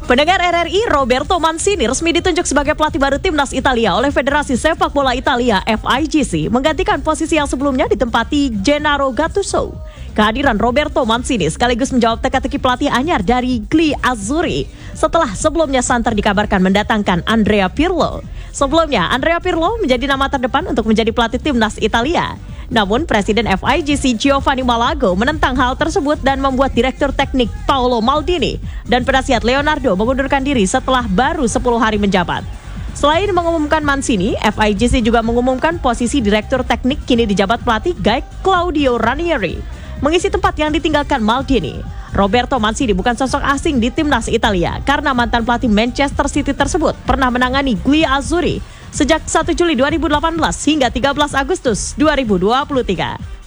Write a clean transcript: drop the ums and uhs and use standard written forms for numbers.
Pendengar RRI, Roberto Mancini resmi ditunjuk sebagai pelatih baru timnas Italia oleh Federasi Sepak Bola Italia FIGC, menggantikan posisi yang sebelumnya ditempati Gennaro Gattuso. Kehadiran Roberto Mancini sekaligus menjawab teka-teki pelatih anyar dari Gli Azzurri setelah sebelumnya santer dikabarkan mendatangkan Andrea Pirlo. Sebelumnya, Andrea Pirlo menjadi nama terdepan untuk menjadi pelatih timnas Italia. Namun, Presiden FIGC Giovanni Malago menentang hal tersebut dan membuat Direktur Teknik Paolo Maldini dan penasihat Leonardo mengundurkan diri setelah baru 10 hari menjabat. Selain mengumumkan Mancini, FIGC juga mengumumkan posisi Direktur Teknik kini dijabat pelatih Claudio Ranieri, mengisi tempat yang ditinggalkan Maldini. Roberto Mancini bukan sosok asing di timnas Italia karena mantan pelatih Manchester City tersebut pernah menangani Gli Azzurri sejak 1 Juli 2018 hingga 13 Agustus 2023.